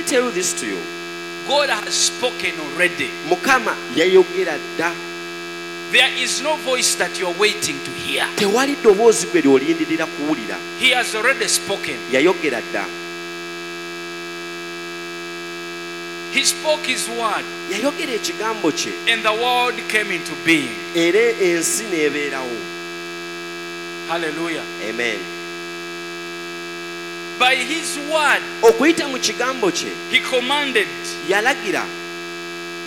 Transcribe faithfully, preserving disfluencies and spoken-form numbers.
tell this to you. God has spoken already. Mukama yayogera dda. There is no voice that you're waiting to hear. Tewali ddoboozi gwe ly'olindirira kuwulira. He has already spoken. Yayogera dda. He spoke his word. Yayogera ekigambo kye. And the world came into being. Era ensi n'ebeerawo. Hallelujah. Amen. By his word, okuyita mu kigambo kye, he commanded yalagira